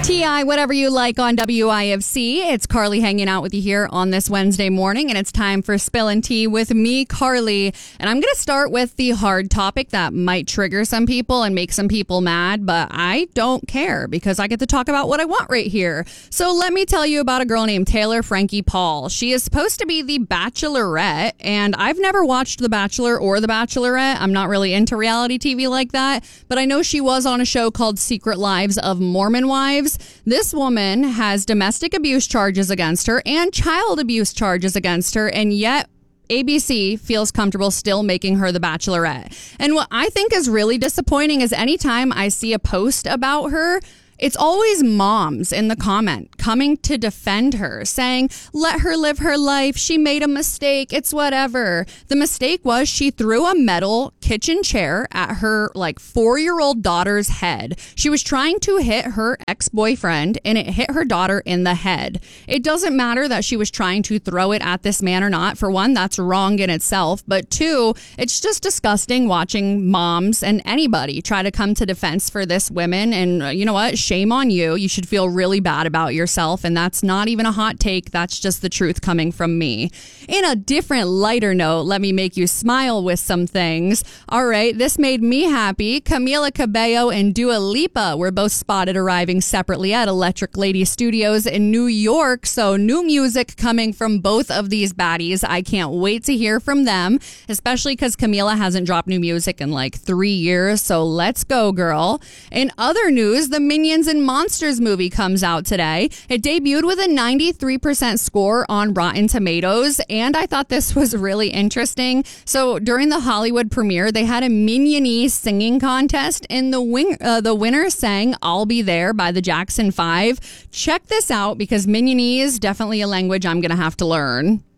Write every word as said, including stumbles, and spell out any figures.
T I, whatever you like on W I F C. It's Carly hanging out with you here on this Wednesday morning, and it's time for Spillin' Tea with me, Carly. And I'm going to start with the hard topic that might trigger some people and make some people mad, but I don't care because I get to talk about what I want right here. So let me tell you about a girl named Taylor Frankie Paul. She is supposed to be the Bachelorette, and I've never watched The Bachelor or The Bachelorette. I'm not really into reality T V like that, but I know she was on a show called Secret Lives of Mormon Wives. This woman has domestic abuse charges against her and child abuse charges against her, and yet A B C feels comfortable still making her the Bachelorette. And what I think is really disappointing is anytime I see a post about her, it's always moms in the comment coming to defend her, saying, let her live her life. She made a mistake. It's whatever. The mistake was she threw a metal kitchen chair at her like four-year-old daughter's head. She was trying to hit her ex-boyfriend and it hit her daughter in the head. It doesn't matter that she was trying to throw it at this man or not. For one, that's wrong in itself. But two, it's just disgusting watching moms and anybody try to come to defense for this woman. And uh, you know what? Shame on you. You should feel really bad about yourself. And that's not even a hot take. That's just the truth coming from me. In a different, lighter note, let me make you smile with some things. All right, this made me happy. Camila Cabello and Dua Lipa were both spotted arriving separately at Electric Lady Studios in New York. So new music coming from both of these baddies. I can't wait to hear from them, especially because Camila hasn't dropped new music in like three years. So let's go, girl. In other news, the Minions and Monsters movie comes out today. It debuted with a ninety-three percent score on Rotten Tomatoes, and I thought this was really interesting. So during the Hollywood premiere, they had a Minionese singing contest, and the wing, uh, the winner sang I'll Be There by the Jackson Five. Check this out because Minionese is definitely a language I'm going to have to learn.